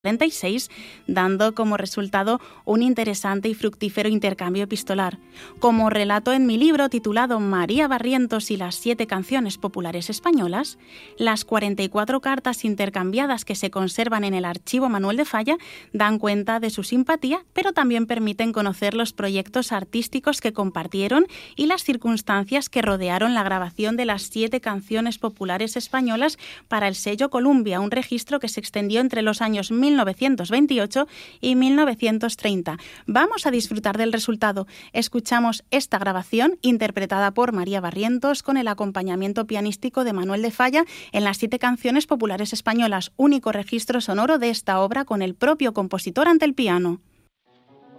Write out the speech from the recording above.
46, dando como resultado un interesante y fructífero intercambio epistolar. Como relato en mi libro titulado María Barrientos y las 7 canciones populares españolas, las 44 cartas intercambiadas que se conservan en el archivo Manuel de Falla dan cuenta de su simpatía, pero también permiten conocer los proyectos artísticos que compartieron y las circunstancias que rodearon la grabación de las 7 canciones populares españolas para el sello Columbia, un registro que se extendió entre los años 1928 y 1930. Vamos a disfrutar del resultado. Escuchamos esta grabación interpretada por María Barrientos con el acompañamiento pianístico de Manuel de Falla en las 7 canciones populares españolas, único registro sonoro de esta obra con el propio compositor ante el piano.